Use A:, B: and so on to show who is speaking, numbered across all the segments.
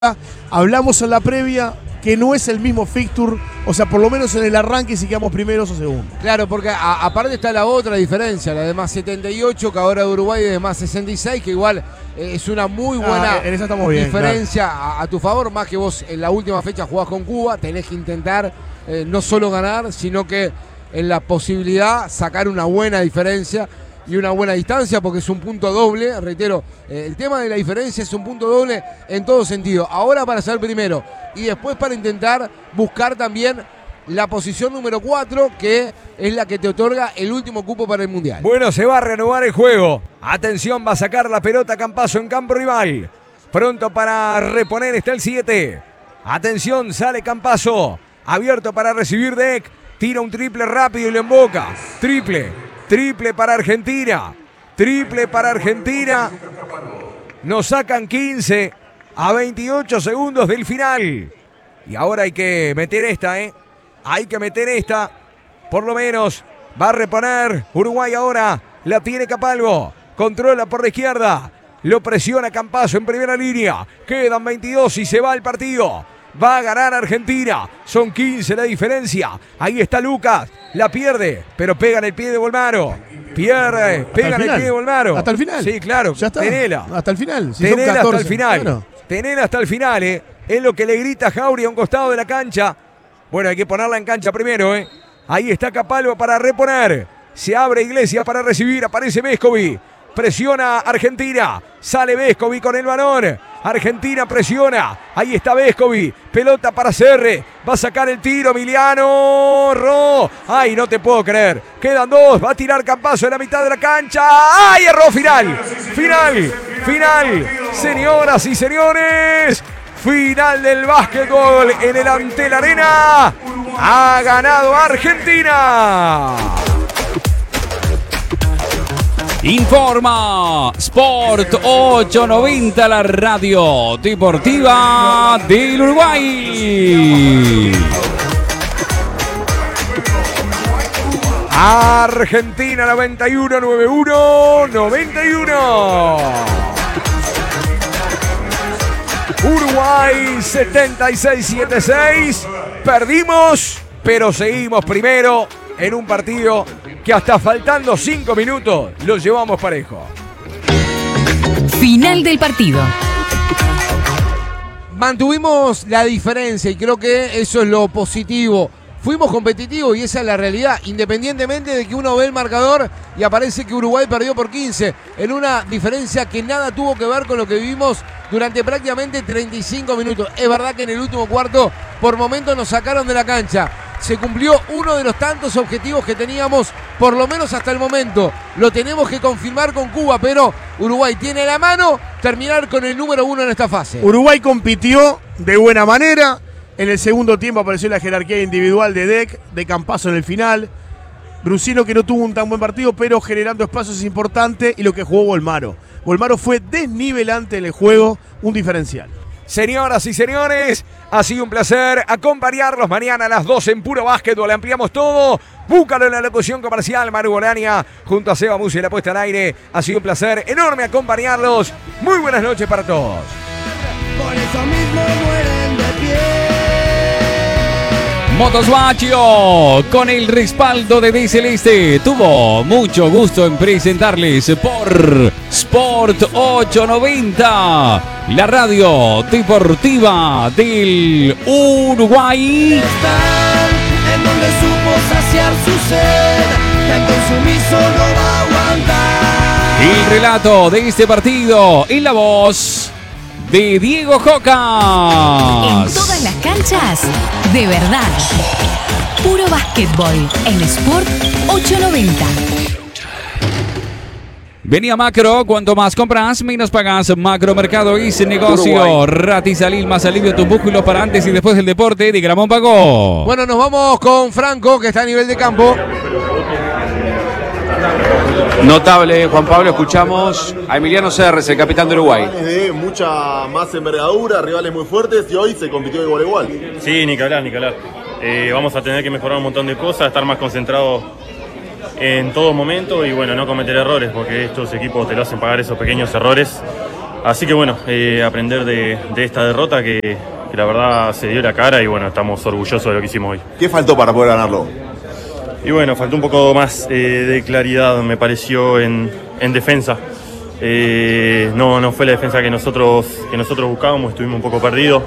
A: Hablamos en la previa que no es el mismo fixture, o sea, por lo menos en el arranque si quedamos primeros o segundos.
B: Claro, porque aparte está la otra diferencia, la de más 78, que ahora de Uruguay de más 66, que igual es una muy buena
A: en esa estamos bien,
B: diferencia
A: claro.
B: a tu favor, más que vos en la última fecha jugás con Cuba, tenés que intentar no solo ganar, sino que en la posibilidad sacar una buena diferencia y una buena distancia, porque es un punto doble, reitero, el tema de la diferencia es un punto doble en todo sentido. Ahora para ser primero y después para intentar buscar también la posición número 4, que es la que te otorga el último cupo para el Mundial.
C: Bueno, se va a reanudar el juego. Atención, va a sacar la pelota Campazzo en campo rival. Pronto para reponer está el 7. Atención, sale Campazzo. Abierto para recibir Deck. Tira un triple rápido y lo emboca. Triple para Argentina. Triple para Argentina. Nos sacan 15 a 28 segundos del final. Y ahora hay que meter esta, Hay que meter esta. Por lo menos va a reponer Uruguay ahora. La tiene Capalvo. Controla por la izquierda. Lo presiona Campazzo en primera línea. Quedan 22 y se va el partido. Va a ganar Argentina. Son 15 la diferencia. Ahí está Lucas. La pierde, pero pega en el pie de Volmaro. Pierde, pega en el pie de Volmaro.
A: ¿Hasta el final?
C: Sí, claro.
A: Ya está.
C: Tenela.
A: Hasta el final. Si
C: Tenela
A: son 14.
C: hasta el final.
A: Claro.
C: Tenela hasta el final, Es lo que le grita Jauri a un costado de la cancha. Bueno, hay que ponerla en cancha primero, Ahí está Capalvo para reponer. Se abre Iglesias para recibir. Aparece Vescovi. Presiona Argentina. Sale Vescovi con el balón. Argentina presiona. Ahí está Vescovi. Pelota para Cerre. Va a sacar el tiro Emiliano. Ay, no te puedo creer. Quedan 2. Va a tirar Campazzo en la mitad de la cancha. ¡Ay, erró! Final. Señoras y señores. Final del básquetbol en el Antel Arena. Ha ganado Argentina.
D: Informa Sport 890, la radio deportiva del Uruguay.
C: Argentina 91. Uruguay 76-76. Perdimos, pero seguimos primero en un partido que hasta faltando 5 minutos lo llevamos parejo.
E: Final del partido.
B: Mantuvimos la diferencia y creo que eso es lo positivo. Fuimos competitivos y esa es la realidad, independientemente de que uno ve el marcador y aparece que Uruguay perdió por 15, en una diferencia que nada tuvo que ver con lo que vivimos durante prácticamente 35 minutos. Es verdad que en el último cuarto por momentos nos sacaron de la cancha. Se cumplió uno de los tantos objetivos que teníamos, por lo menos hasta el momento. Lo tenemos que confirmar con Cuba, pero Uruguay tiene la mano terminar con el número 1 en esta fase.
A: Uruguay compitió de buena manera. En el segundo tiempo apareció la jerarquía individual de Deck, de Campazzo en el final. Brusino, que no tuvo un tan buen partido, pero generando espacios es importante. Y lo que jugó Volmaro. Volmaro fue desnivelante en el juego, un diferencial.
C: Señoras y señores, ha sido un placer acompañarlos mañana a las 12 en Puro Básquetbol. Ampliamos todo. Búscalo en la locución comercial, Maru Bolania, junto a Seba Musi y la puesta al aire. Ha sido un placer enorme acompañarlos. Muy buenas noches para todos.
F: Por eso mismo mueren de pie.
D: Motoswatcho, con el respaldo de De Celeste, tuvo mucho gusto en presentarles por Sport 890, la radio deportiva del Uruguay.
F: Están en donde supo saciar su sed, que el consumiso no va a aguantar.
D: El relato de este partido en la voz de Diego Jocas.
E: En todas las canchas, de verdad. Puro básquetbol en Sport 890.
D: Venía Macro, cuanto más compras, menos pagas. Macro Mercado y negocio.
G: Uruguay.
D: Ratisalil, más alivio tus músculos para antes y después del deporte. De Gramón Pagó.
B: Bueno, nos vamos con Franco, que está a nivel de campo.
G: Notable, Juan Pablo, escuchamos a Emiliano Serres, el capitán de Uruguay.
H: De mucha más envergadura, rivales muy fuertes y hoy se compitió igual a igual.
I: Sí, ni que hablar. Vamos a tener que mejorar un montón de cosas, estar más concentrados en todo momento y bueno, no cometer errores, porque estos equipos te lo hacen pagar esos pequeños errores Así que bueno, aprender de esta derrota que la verdad se dio la cara y bueno, estamos orgullosos de lo que hicimos hoy.
H: ¿Qué faltó para poder ganarlo?
I: Y bueno, faltó un poco más de claridad, me pareció, en defensa. No fue la defensa que nosotros buscábamos, estuvimos un poco perdidos.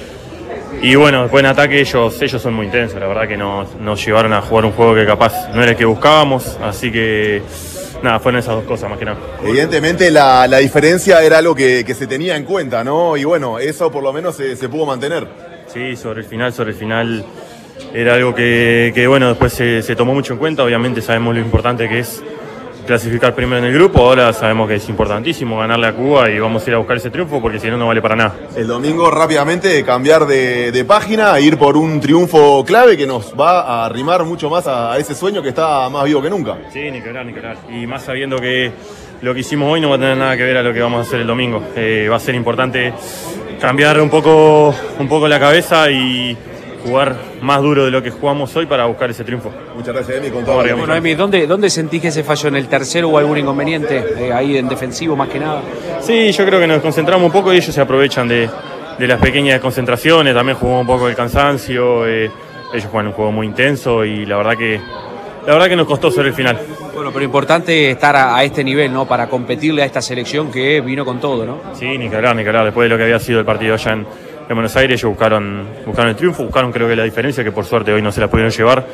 I: Y bueno, después en ataque ellos son muy intensos, la verdad que nos llevaron a jugar un juego que capaz no era el que buscábamos, así que nada, fueron esas dos cosas más que nada.
H: Evidentemente la diferencia era algo que se tenía en cuenta, ¿no? Y bueno, eso por lo menos se pudo mantener.
I: Sí, sobre el final era algo que bueno, después se tomó mucho en cuenta, obviamente sabemos lo importante que es clasificar primero en el grupo, ahora sabemos que es importantísimo ganarle a Cuba y vamos a ir a buscar ese triunfo porque si no, no vale para nada.
H: El domingo rápidamente cambiar de página, ir por un triunfo clave que nos va a arrimar mucho más a ese sueño que está más vivo que nunca.
I: Sí, ni que hablar. Y más sabiendo que lo que hicimos hoy no va a tener nada que ver a lo que vamos a hacer el domingo. Va a ser importante cambiar un poco la cabeza y jugar más duro de lo que jugamos hoy para buscar ese triunfo.
H: Muchas gracias, Emi, con todo.
G: Bueno, Emi, ¿dónde sentís que ese fallo en el tercero o algún inconveniente? Ahí en defensivo más que nada.
I: Sí, yo creo que nos concentramos un poco y ellos se aprovechan de las pequeñas concentraciones, también jugó un poco el cansancio, ellos juegan un juego muy intenso y la verdad que nos costó sobre el final.
G: Bueno, pero importante estar a este nivel, ¿no? Para competirle a esta selección que vino con todo, ¿no?
I: Sí, ni que hablar. Después de lo que había sido el partido allá en Buenos Aires, ellos buscaron el triunfo, buscaron creo que la diferencia, que por suerte hoy no se la pudieron llevar.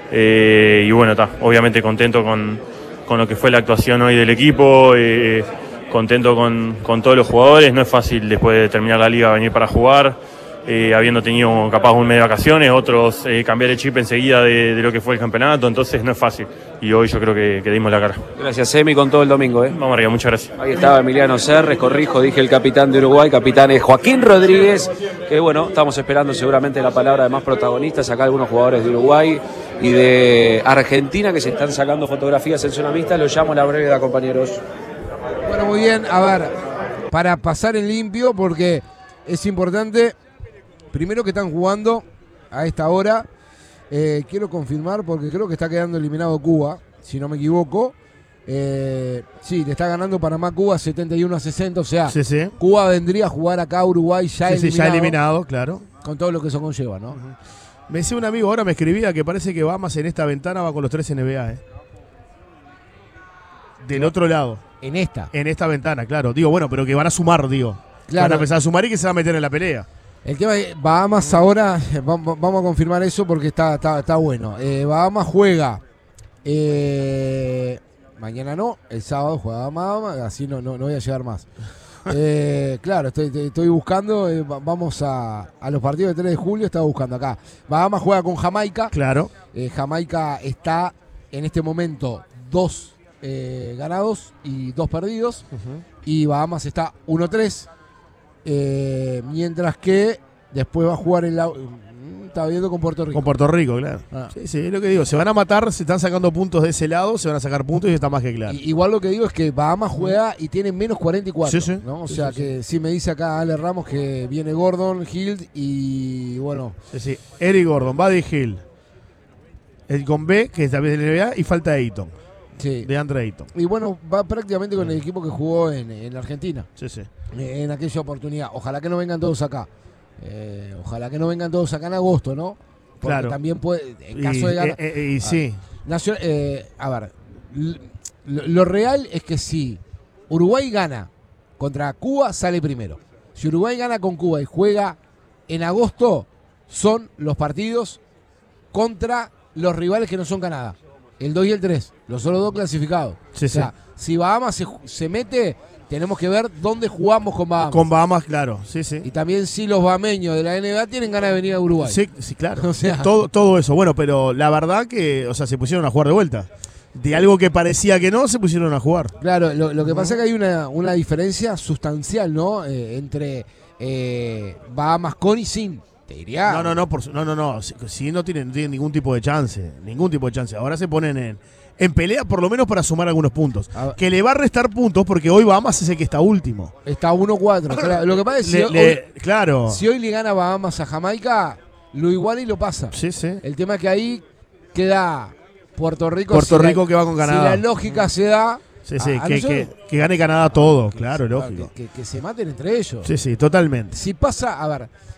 I: Y bueno, obviamente contento con lo que fue la actuación hoy del equipo, contento con todos los jugadores. No es fácil después de terminar la liga venir para jugar, habiendo tenido capaz un mes de vacaciones, otros cambiar el chip enseguida de lo que fue el campeonato, entonces no es fácil. Y hoy yo creo que dimos la cara.
G: Gracias, Emi, con todo el domingo.
I: Vamos arriba, muchas gracias.
G: Ahí estaba Emiliano Serres, corrijo, dije el capitán de Uruguay, capitán es Joaquín Rodríguez, que bueno, estamos esperando seguramente la palabra de más protagonistas, acá algunos jugadores de Uruguay y de Argentina que se están sacando fotografías en zona mixta. Los llamo a la brevedad, compañeros.
B: Bueno, muy bien, a ver, para pasar en limpio, porque es importante, primero que están jugando a esta hora. Quiero confirmar porque creo que está quedando eliminado Cuba, si no me equivoco. Sí, le está ganando Panamá-Cuba 71-60, o sea,
A: Sí.
B: Cuba vendría a jugar acá a Uruguay ya eliminado.
A: Sí, ya eliminado, claro.
B: Con todo lo que eso conlleva, ¿no?
A: Me decía un amigo, ahora me escribía que parece que Bahamas en esta ventana va con los 3 NBA, Del otro lado.
B: En esta
A: ventana, claro. Digo, bueno, pero que van a sumar, digo.
B: Claro.
A: Van a empezar a sumar y que se va a meter en la pelea.
B: El tema es Bahamas ahora, vamos a confirmar eso porque está bueno. Bahamas juega mañana no, el sábado juega Bahamas, así no voy a llegar más. Claro, estoy buscando, vamos a los partidos de 3 de julio, estaba buscando acá. Bahamas juega con Jamaica.
A: Claro.
B: Jamaica está en este momento 2 ganados y 2 perdidos. Y Bahamas está 1-3. Mientras que después va a jugar estaba viendo con Puerto Rico.
A: Con Puerto Rico, claro. Sí, es lo que digo. Se van a matar, se están sacando puntos de ese lado, se van a sacar puntos y está más que claro.
B: Igual lo que digo es que Bahamas juega y tiene menos 44.
A: Sí.
B: ¿no? O sea que sí me dice acá Ale Ramos que viene Gordon, Hill y bueno.
A: Sí. Eric Gordon, Buddy Hill. El con B, que es también del NBA, y falta Ayton.
B: Sí.
A: De Andre Ayton.
B: Y bueno, va prácticamente con el equipo que jugó en Argentina.
A: Sí.
B: En aquella oportunidad. Ojalá que no vengan todos acá. Ojalá que no vengan todos acá en agosto, ¿no? Porque
A: claro.
B: También puede, en caso de ganar.
A: Sí.
B: A ver, lo real es que si Uruguay gana contra Cuba, sale primero. Si Uruguay gana con Cuba y juega en agosto, son los partidos contra los rivales que no son Canadá. El 2 y el 3, los solo 2 clasificados.
A: Sí,
B: o sea, si Bahamas se mete, tenemos que ver dónde jugamos con Bahamas.
A: Con Bahamas, claro. Sí.
B: Y también si los bahameños de la NBA tienen ganas de venir a Uruguay.
A: Sí, claro.
B: O sea,
A: todo eso. Bueno, pero la verdad que, o sea, se pusieron a jugar de vuelta. De algo que parecía que no, se pusieron a jugar.
B: Claro, lo que pasa es que hay una diferencia sustancial, ¿no? Entre Bahamas con y sin. Te diría.
A: No. Si no tienen ningún tipo de chance. Ningún tipo de chance. Ahora se ponen en pelea, por lo menos para sumar algunos puntos. Que le va a restar puntos porque hoy Bahamas es el que está último.
B: Está 1-4. Claro. Lo que pasa es que si hoy le gana Bahamas a Jamaica, lo igual y lo pasa.
A: Sí.
B: El tema es que ahí queda Puerto Rico
A: que va con Canadá.
B: Si la lógica se da,
A: Sí, sí,
B: A nosotros-
A: que gane Canadá todo, claro, lógico.
B: Que se maten entre ellos.
A: Sí, sí, totalmente.
B: Si pasa, a ver,